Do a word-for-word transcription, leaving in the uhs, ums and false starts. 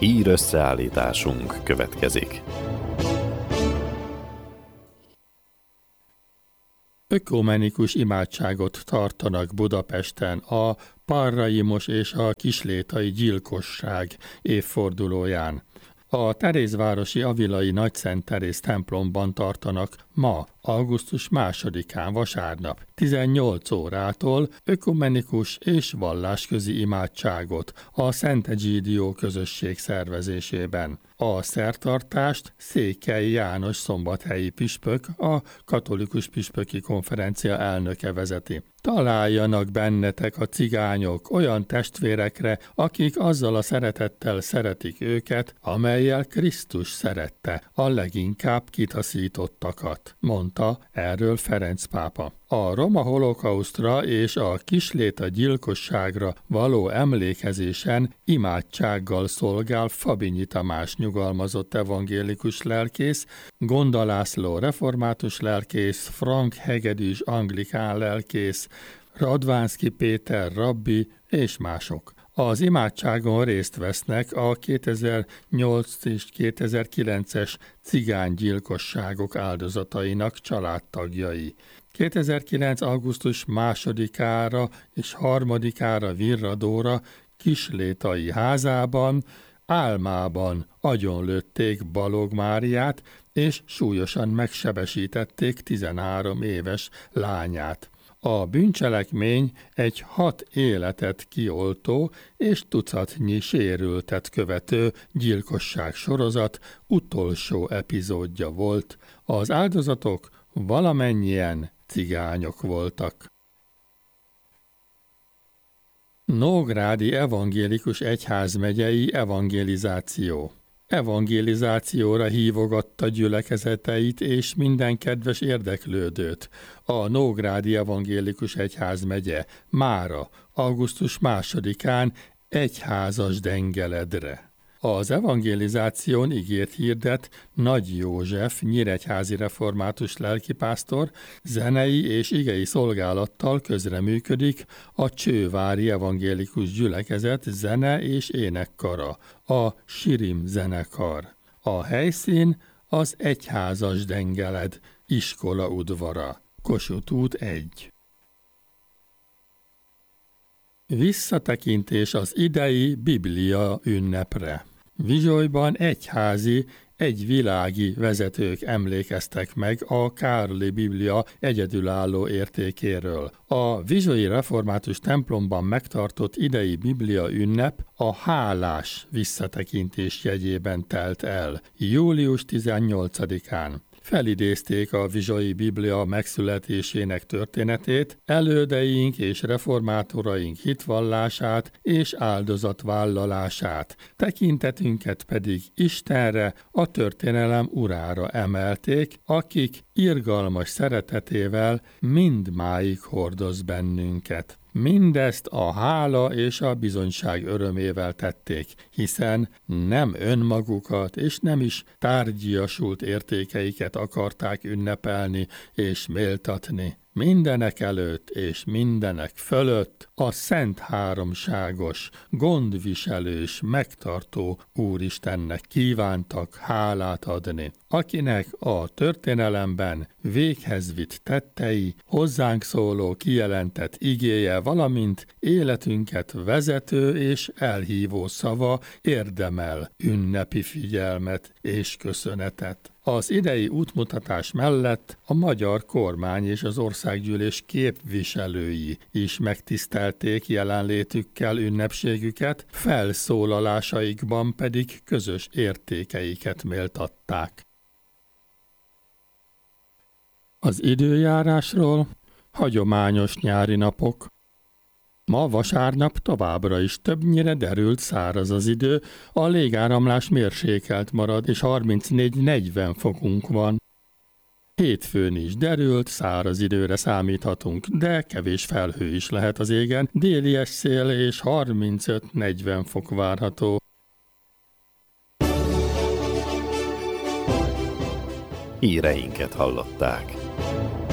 Hír összeállításunk következik. Ökumenikus imádságot tartanak Budapesten a parraimos és a kislétai gyilkosság évfordulóján. A Terézvárosi Avilai Nagyszent Teréz templomban tartanak ma, augusztus másodikán vasárnap, tizennyolc órától ökumenikus és vallásközi imádságot a Szent Egyidió közösség szervezésében. A szertartást Székely János szombathelyi püspök, a Katolikus Püspöki Konferencia elnöke vezeti. Találjanak bennetek a cigányok olyan testvérekre, akik azzal a szeretettel szeretik őket, amellyel Krisztus szerette a leginkább kitaszítottakat, mondta erről Ferenc pápa. A roma holokausztra és a kisléta gyilkosságra való emlékezésen imádsággal szolgál Fabinyi Tamás nyugalmazott evangélikus lelkész, Gonda László református lelkész, Frank Hegedűs anglikán lelkész, Radvánszky Péter rabbi és mások. Az imádságon részt vesznek a kétezer-nyolc és kétezer-kilences cigánygyilkosságok áldozatainak családtagjai. kétezer-kilenc. augusztus másodikára és harmadikára virradóra kislétai házában, álmában agyonlőtték Balog Máriát, és súlyosan megsebesítették tizenhárom éves lányát. A bűncselekmény egy hat életet kioltó és tucatnyi sérültet követő gyilkosság sorozat utolsó epizódja volt. Az áldozatok valamennyien cigányok voltak. Nógrádi Evangélikus Egyházmegyei evangelizáció. Evangelizációra hívogatta gyülekezeteit és minden kedves érdeklődőt. A Nógrádi Evangélikus Egyházmegye mára, augusztus másodikán egyházas dengeledre. Az evangelizáción igét hirdet Nagy József nyíregyházi református lelkipásztor, zenei és igei szolgálattal közreműködik a Csővári Evangélikus Gyülekezet zene és énekkara, a Sirim zenekar. A helyszín az egyházas dengeled, iskola udvara, Kossuth út egy. Visszatekintés az idei Biblia ünnepre. Vizsolyban egyházi, egy világi vezetők emlékeztek meg a Károli Biblia egyedülálló értékéről. A vizsolyi református templomban megtartott idei Biblia ünnep a hálás visszatekintés jegyében telt el, július tizennyolcadikán. Felidézték a vizsolyi Biblia megszületésének történetét, elődeink és reformátoraink hitvallását és áldozatvállalását, tekintetünket pedig Istenre, a történelem urára emelték, akik irgalmas szeretetével mindmáig hordoz bennünket. Mindezt a hála és a bizonyság örömével tették, hiszen nem önmagukat és nem is tárgyiasult értékeiket akarták ünnepelni és méltatni. Mindenek előtt és mindenek fölött a szent háromságos, gondviselős, megtartó Úristennek kívántak hálát adni, akinek a történelemben véghez vitt tettei, hozzánk szóló kijelentett igéje, valamint életünket vezető és elhívó szava érdemel ünnepi figyelmet és köszönetet. Az idei útmutatás mellett a magyar kormány és az országgyűlés képviselői is megtisztelték jelenlétükkel ünnepségüket, felszólalásaikban pedig közös értékeiket méltatták. Az időjárásról: hagyományos nyári napok. Ma vasárnap továbbra is többnyire derült száraz az idő, a légáramlás mérsékelt marad, és harmincnégy-negyven fokunk van. Hétfőn is derült, száraz időre számíthatunk, de kevés felhő is lehet az égen, déli esszél és harmincöt-negyven fok várható. Híreinket hallották.